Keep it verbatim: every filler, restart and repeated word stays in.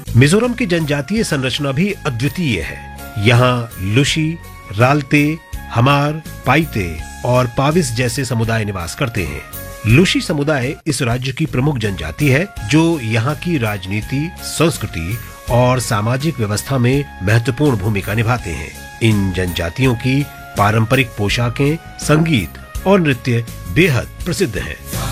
मिजोरम की जनजातीय संरचना भी अद्वितीय है। यहाँ लुशी, राल्ते, हमार, पाइते और पाविस जैसे समुदाय निवास करते हैं। लुशी समुदाय इस राज्य की प्रमुख जनजाति है जो यहाँ की राजनीति, संस्कृति और सामाजिक व्यवस्था में महत्वपूर्ण भूमिका निभाते हैं। इन जनजातियों की पारंपरिक पोशाकें, संगीत और नृत्य बेहद प्रसिद्ध हैं।